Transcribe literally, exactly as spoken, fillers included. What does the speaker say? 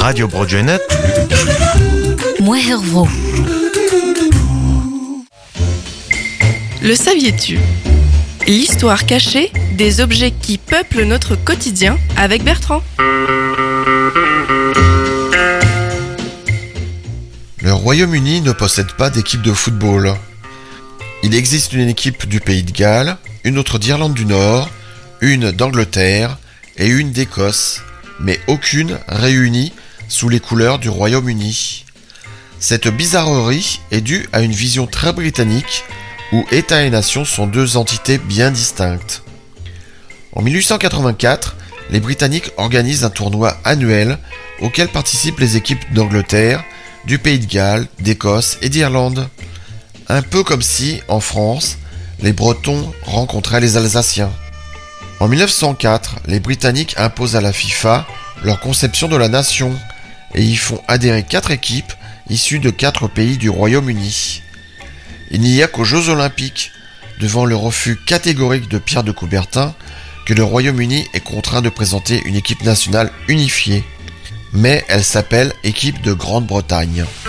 Radio Broadgenet. Moi Hervro. Le saviez-tu ? L'histoire cachée des objets qui peuplent notre quotidien avec Bertrand. Le Royaume-Uni ne possède pas d'équipe de football. Il existe une équipe du Pays de Galles, une autre d'Irlande du Nord, une d'Angleterre et une d'Écosse, mais aucune réunie sous les couleurs du Royaume-Uni. Cette bizarrerie est due à une vision très britannique où État et nation sont deux entités bien distinctes. En mille huit cent quatre-vingt-quatre, les Britanniques organisent un tournoi annuel auquel participent les équipes d'Angleterre, du Pays de Galles, d'Écosse et d'Irlande. Un peu comme si, en France, les Bretons rencontraient les Alsaciens. En mille neuf cent quatre, les Britanniques imposent à la FIFA leur conception de la nation et y font adhérer quatre équipes issues de quatre pays du Royaume-Uni. Il n'y a qu'aux Jeux Olympiques, devant le refus catégorique de Pierre de Coubertin, que le Royaume-Uni est contraint de présenter une équipe nationale unifiée. Mais elle s'appelle équipe de Grande-Bretagne.